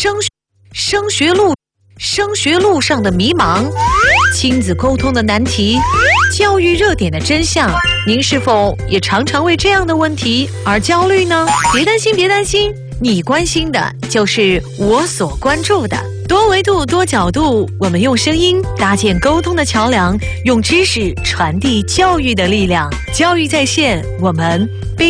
升学路上的迷茫，亲子沟通的难题，教育热点的真相，您是否也常常为这样的问题而焦虑呢？别担心，别担心，你关心的就是我所关注的。多维度、多角度，我们用声音搭建沟通的桥梁，用知识传递教育的力量。教育在线，我们